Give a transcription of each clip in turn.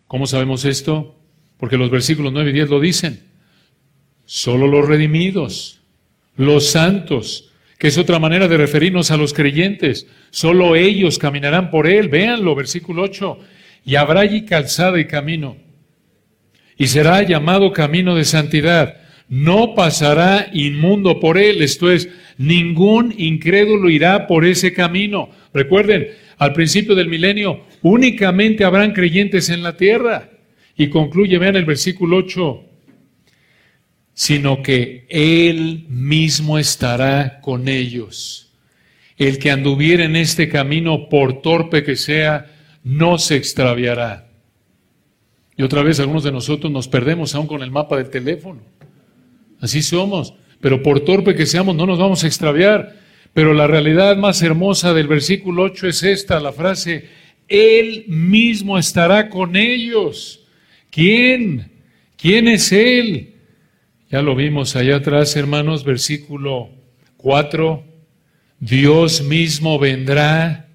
¿Cómo sabemos esto? Porque los versículos 9 y 10 lo dicen. Solo los redimidos, los santos, que es otra manera de referirnos a los creyentes, solo ellos caminarán por él. Véanlo, versículo 8. Y habrá allí calzada y camino, y será llamado camino de santidad. No pasará inmundo por él, esto es, ningún incrédulo irá por ese camino. Recuerden, al principio del milenio únicamente habrán creyentes en la tierra. Y concluye, vean el versículo 8, sino que Él mismo estará con ellos. El que anduviera en este camino, por torpe que sea, no se extraviará. Y otra vez algunos de nosotros nos perdemos aún con el mapa del teléfono. Así somos, pero por torpe que seamos no nos vamos a extraviar. Pero la realidad más hermosa del versículo 8 es esta, la frase, Él mismo estará con ellos. ¿Quién? ¿Quién es Él? Ya lo vimos allá atrás, hermanos, versículo 4. Dios mismo vendrá,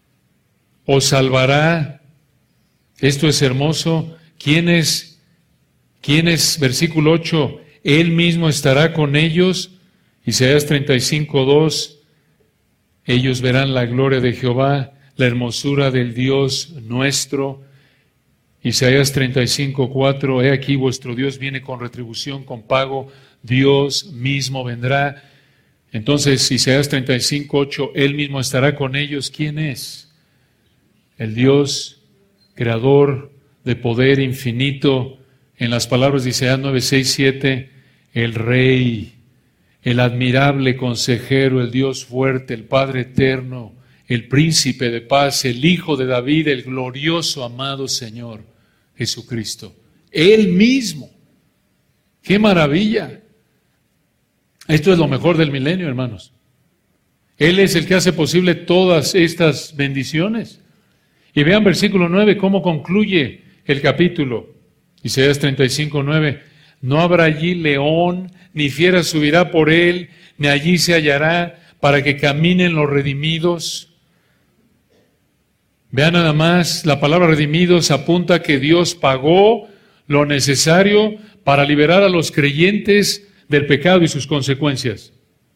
os salvará. Esto es hermoso. ¿Quién es? Versículo 8. Él mismo estará con ellos. Isaías 35:2. Ellos verán la gloria de Jehová, la hermosura del Dios nuestro. Isaías 35:4, he aquí vuestro Dios viene con retribución, con pago, Dios mismo vendrá. Entonces, Isaías 35:8, Él mismo estará con ellos. ¿Quién es? El Dios creador de poder infinito. En las palabras de Isaías 9:6-7, el Rey, el admirable consejero, el Dios fuerte, el Padre eterno, el príncipe de paz, el Hijo de David, el glorioso amado Señor Jesucristo. Él mismo. ¡Qué maravilla! Esto es lo mejor del milenio, hermanos. Él es el que hace posible todas estas bendiciones. Y vean versículo 9, cómo concluye el capítulo. Isaías 35:9. No habrá allí león, ni fiera subirá por él, ni allí se hallará, para que caminen los redimidos. Vean nada más, la palabra redimidos apunta que Dios pagó lo necesario para liberar a los creyentes del pecado y sus consecuencias.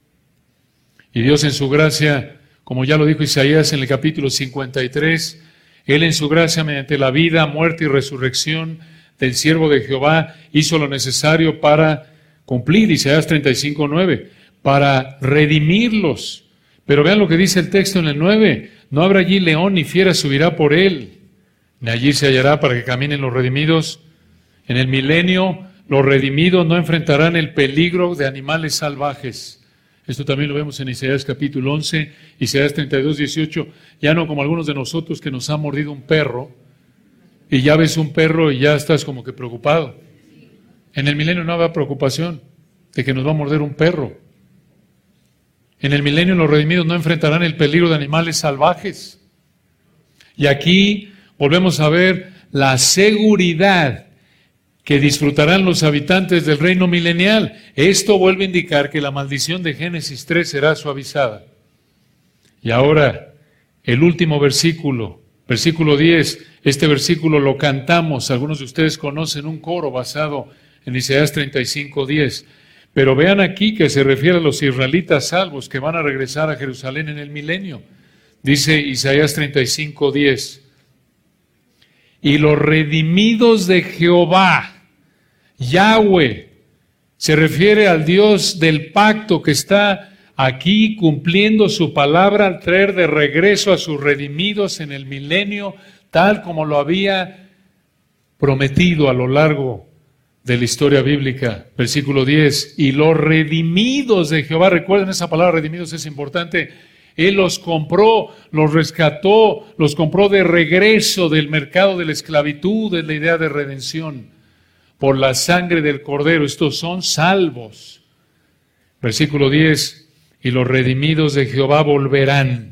Y Dios en su gracia, como ya lo dijo Isaías en el capítulo 53, Él en su gracia, mediante la vida, muerte y resurrección del siervo de Jehová, hizo lo necesario para cumplir, Isaías 35:9, para redimirlos. Pero vean lo que dice el texto en el 9, no habrá allí león ni fiera subirá por él, ni allí se hallará para que caminen los redimidos. En el milenio, los redimidos no enfrentarán el peligro de animales salvajes. Esto también lo vemos en Isaías capítulo 11, Isaías 32:18, ya no como algunos de nosotros que nos ha mordido un perro, y ya ves un perro y ya estás como que preocupado. En el milenio no habrá preocupación de que nos va a morder un perro. En el milenio los redimidos no enfrentarán el peligro de animales salvajes. Y aquí volvemos a ver la seguridad que disfrutarán los habitantes del reino milenial. Esto vuelve a indicar que la maldición de Génesis 3 será suavizada. Y ahora, el último versículo, versículo 10, este versículo lo cantamos, algunos de ustedes conocen un coro basado en Isaías 35:10. Pero vean aquí que se refiere a los israelitas salvos que van a regresar a Jerusalén en el milenio. Dice Isaías 35:10. Y los redimidos de Jehová, Yahweh, se refiere al Dios del pacto que está aquí cumpliendo su palabra al traer de regreso a sus redimidos en el milenio, tal como lo había prometido a lo largo de la historia bíblica. Versículo 10, y los redimidos de Jehová, recuerden esa palabra redimidos, es importante. Él los compró, los rescató, los compró de regreso del mercado de la esclavitud, de la idea de redención, por la sangre del Cordero. Estos son salvos. Versículo 10, y los redimidos de Jehová volverán.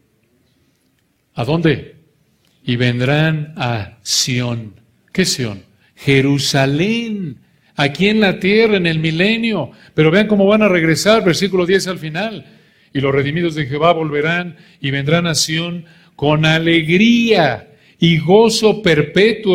¿A dónde? Y vendrán a Sión. ¿Qué Sión? Jerusalén, aquí en la tierra, en el milenio. Pero vean cómo van a regresar, versículo 10 al final. Y los redimidos de Jehová volverán y vendrán a Sión con alegría y gozo perpetuo